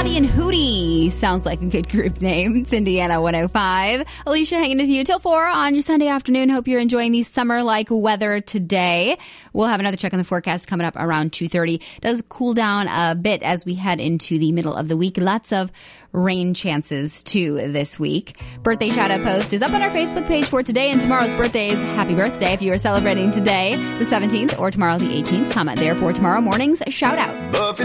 Howdy and Hootie sounds like a good group name. It's Indiana 105. Alicia hanging with you till 4 on your Sunday afternoon. Hope you're enjoying the summer-like weather today. We'll have another check on the forecast coming up around 2:30. Does cool down a bit as we head into the middle of the week. Lots of rain chances, too, this week. Birthday shout-out post is up on our Facebook page for today and tomorrow's birthdays. Happy birthday if you are celebrating today, the 17th, or tomorrow, the 18th. Comment there for tomorrow morning's shout-out.